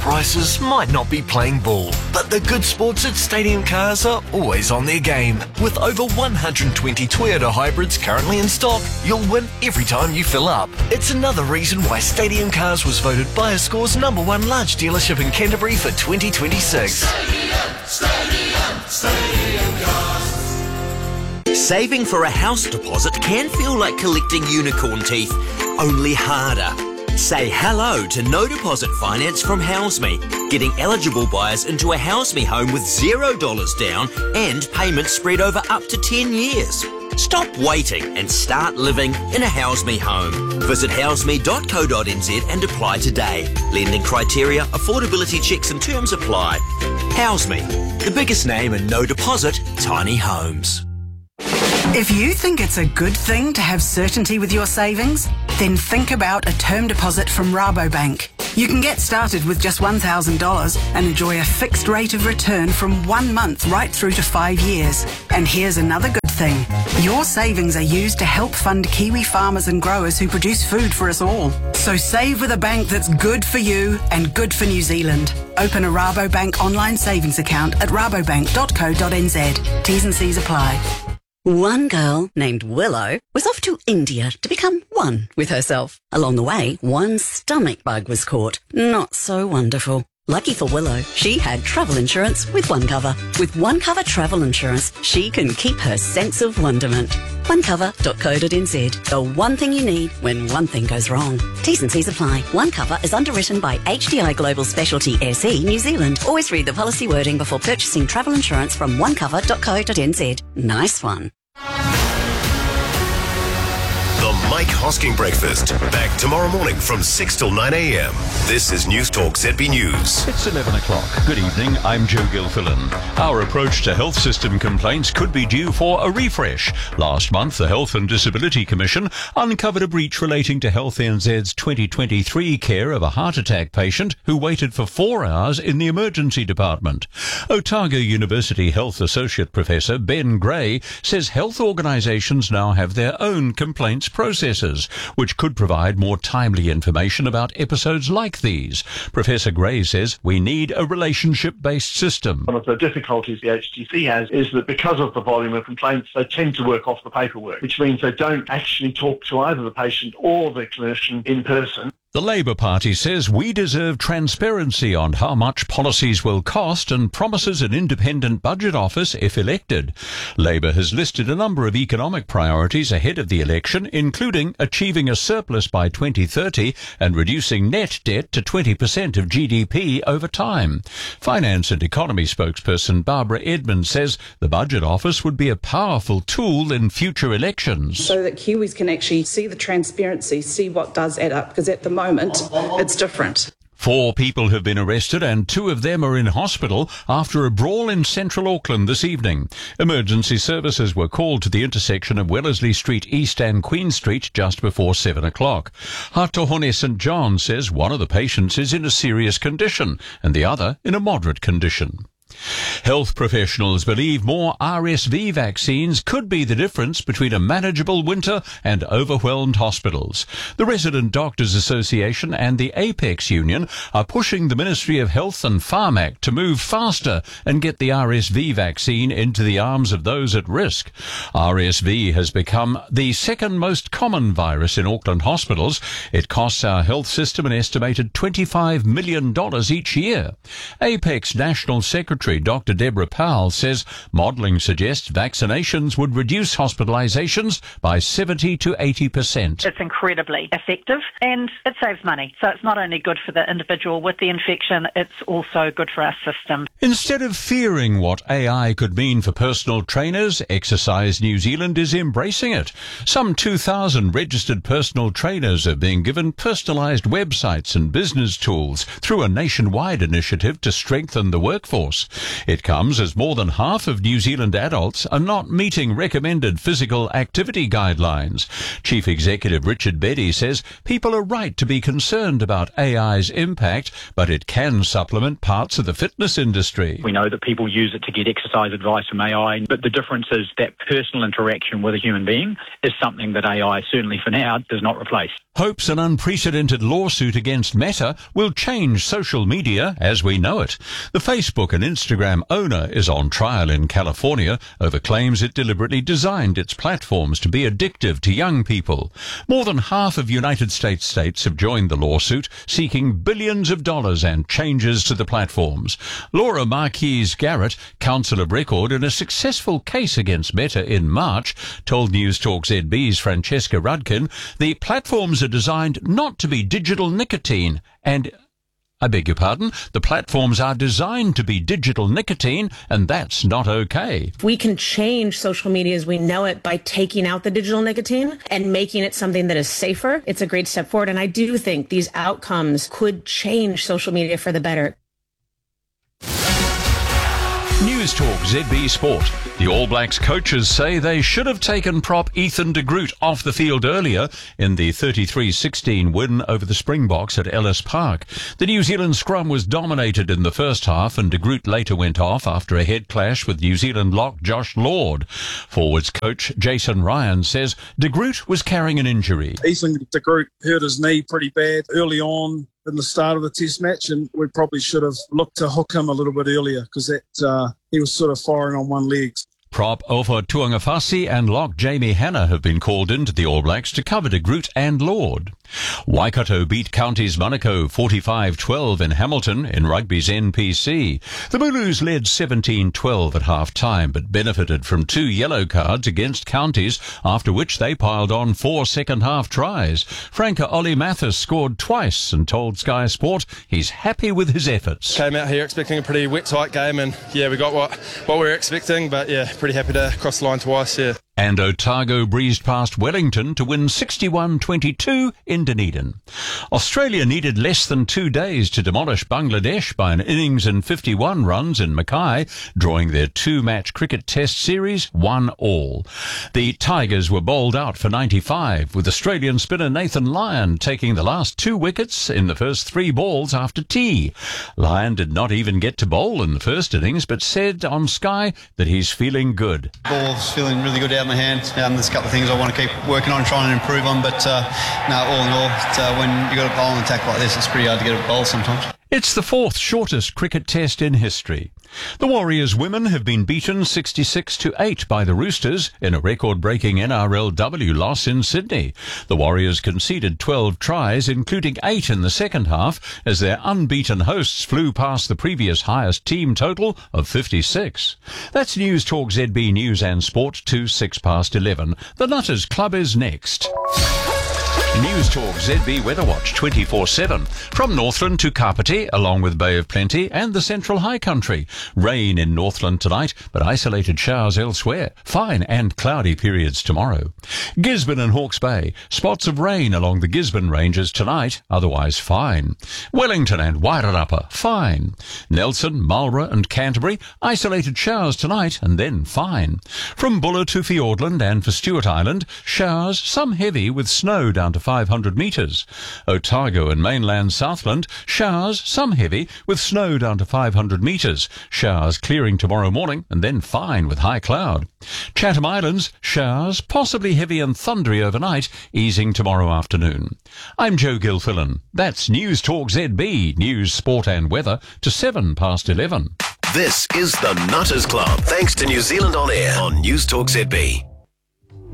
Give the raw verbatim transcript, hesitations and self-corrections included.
prices might not be playing ball, but the good sports at Stadium Cars are always on their game. With over one hundred twenty Toyota hybrids currently in stock, you'll win every time you fill up. It's another reason why Stadium Cars was voted BuyerScore's number one large dealership in Canterbury for twenty twenty-six. Stadium, Stadium, Stadium Cars. Saving for a house deposit can feel like collecting unicorn teeth, only harder. Say hello to no deposit finance from HouseMe, getting eligible buyers into a HouseMe home with zero dollars down and payments spread over up to ten years. Stop waiting and start living in a HouseMe home. Visit houseme dot co dot n z and apply today. Lending criteria, affordability checks and terms apply. HouseMe, the biggest name in no deposit tiny homes. If you think it's a good thing to have certainty with your savings, then think about a term deposit from Rabobank. You can get started with just one thousand dollars and enjoy a fixed rate of return from one month right through to five years. And here's another good thing. Your savings are used to help fund Kiwi farmers and growers who produce food for us all. So save with a bank that's good for you and good for New Zealand. Open a Rabobank online savings account at rabobank dot co dot n z. T's and C's apply. One girl named Willow was off to India to become one with herself. Along the way, one stomach bug was caught. Not so wonderful. Lucky for Willow, she had travel insurance with OneCover. With OneCover travel insurance, she can keep her sense of wonderment. one cover dot co dot n z. The one thing you need when one thing goes wrong. T's and C's apply. OneCover is underwritten by H D I Global Specialty S E New Zealand. Always read the policy wording before purchasing travel insurance from one cover dot co dot n z. Nice one. The Mike Hosking Breakfast. Back tomorrow morning from six till nine a m. This is News Talk Z B News. It's eleven o'clock. Good evening, I'm Joe Gilfillan. Our approach to health system complaints could be due for a refresh. Last month, the Health and Disability Commission uncovered a breach relating to Health N Z's twenty twenty-three care of a heart attack patient who waited for four hours in the emergency department. Otago University Health Associate Professor Ben Gray says health organisations now have their own complaints processes, which could provide more timely information about episodes like these. Professor Gray says we need a relationship-based system. One of the difficulties the H T C has is that because of the volume of complaints, they tend to work off the paperwork, which means they don't actually talk to either the patient or the clinician in person. The Labour Party says we deserve transparency on how much policies will cost and promises an independent budget office if elected. Labour has listed a number of economic priorities ahead of the election, including achieving a surplus by twenty thirty and reducing net debt to twenty percent of G D P over time. Finance and Economy spokesperson Barbara Edmonds says the budget office would be a powerful tool in future elections. So that Kiwis can actually see the transparency, see what does add up, because at the moment it's different. Four people have been arrested and two of them are in hospital after a brawl in central Auckland this evening. Emergency services were called to the intersection of Wellesley Street East and Queen Street just before seven o'clock. Hatohone St John says one of the patients is in a serious condition and the other in a moderate condition. Health professionals believe more R S V vaccines could be the difference between a manageable winter and overwhelmed hospitals. The Resident Doctors Association and the Apex Union are pushing the Ministry of Health and Pharmac to move faster and get the R S V vaccine into the arms of those at risk. R S V has become the second most common virus in Auckland hospitals. It costs our health system an estimated twenty-five million dollars each year. Apex National Secretary Doctor Deborah Powell says modelling suggests vaccinations would reduce hospitalisations by seventy to eighty percent. It's incredibly effective and it saves money. So it's not only good for the individual with the infection, it's also good for our system. Instead of fearing what A I could mean for personal trainers, Exercise New Zealand is embracing it. Some two thousand registered personal trainers are being given personalised websites and business tools through a nationwide initiative to strengthen the workforce. sports. It comes as more than half of New Zealand adults are not meeting recommended physical activity guidelines. Chief Executive Richard Beddy says people are right to be concerned about A I's impact, but it can supplement parts of the fitness industry. We know that people use it to get exercise advice from A I, but the difference is that personal interaction with a human being is something that A I, certainly for now, does not replace. Hopes an unprecedented lawsuit against Meta will change social media as we know it. The Facebook and Instagram owner is on trial in California over claims it deliberately designed its platforms to be addictive to young people. More than half of United States states have joined the lawsuit, seeking billions of dollars and changes to the platforms. Laura Marquise Garrett, counsel of record in a successful case against Meta in March, told News Talk Z B's Francesca Rudkin the platforms are designed not to be digital nicotine and I beg your pardon, the platforms are designed to be digital nicotine, and that's not okay. We can change social media as we know it by taking out the digital nicotine and making it something that is safer. It's a great step forward, and I do think these outcomes could change social media for the better. News Talk Z B Sport. The All Blacks coaches say they should have taken prop Ethan de Groot off the field earlier in the thirty-three sixteen win over the Springboks at Ellis Park. The New Zealand scrum was dominated in the first half, and de Groot later went off after a head clash with New Zealand lock Josh Lord. Forwards coach Jason Ryan says de Groot was carrying an injury. Ethan de Groot hurt his knee pretty bad early on in the start of the test match, and we probably should have looked to hook him a little bit earlier because that uh, he was sort of firing on one leg. Prop Ofa Tuangafasi and lock Jamie Hanna have been called into the All Blacks to cover de Groot and Lord. Waikato beat Counties Manukau forty-five twelve in Hamilton in rugby's N P C. The Mooloos led seventeen twelve at half-time, but benefited from two yellow cards against Counties, after which they piled on four second-half tries. Franca Ollie Mathis scored twice and told Sky Sport he's happy with his efforts. Came out here expecting a pretty wet, tight game, and yeah, we got what, what we were expecting, but yeah, pretty happy to cross the line twice, yeah. And Otago breezed past Wellington to win sixty-one twenty-two in Dunedin. Australia needed less than two days to demolish Bangladesh by an innings and fifty-one runs in Mackay, drawing their two-match cricket test series one all. The Tigers were bowled out for ninety-five, with Australian spinner Nathan Lyon taking the last two wickets in the first three balls after tea. Lyon did not even get to bowl in the first innings, but said on Sky that he's feeling good. Ball's feeling really good out my hand. Um, there's a couple of things I want to keep working on, trying to improve on, but uh, no, all in all, uh, when you got a bowl and attack like this, it's pretty hard to get a bowl sometimes. It's the fourth shortest cricket test in history. The Warriors women have been beaten sixty-six to eight by the Roosters in a record-breaking N R L W loss in Sydney. The Warriors conceded twelve tries, including eight in the second half, as their unbeaten hosts flew past the previous highest team total of fifty-six. That's News Talk Z B News and Sport to six past eleven. The Nutters Club is next. News Talk Z B Weather Watch twenty-four seven. From Northland to Kapiti, along with Bay of Plenty and the Central High Country. Rain in Northland tonight, but isolated showers elsewhere. Fine and cloudy periods tomorrow. Gisborne and Hawke's Bay. Spots of rain along the Gisborne Ranges tonight, otherwise fine. Wellington and Wairarapa, fine. Nelson, Marlborough and Canterbury. Isolated showers tonight and then fine. From Buller to Fiordland and for Stewart Island, showers, some heavy with snow down to five hundred metres. Otago and mainland Southland, showers, some heavy, with snow down to five hundred metres. Showers clearing tomorrow morning and then fine with high cloud. Chatham Islands, showers, possibly heavy and thundery overnight, easing tomorrow afternoon. I'm Joe Gilfillan. That's News Talk Z B, news, sport and weather to seven past eleven. This is the Nutters Club, thanks to New Zealand On Air on News Talk Z B.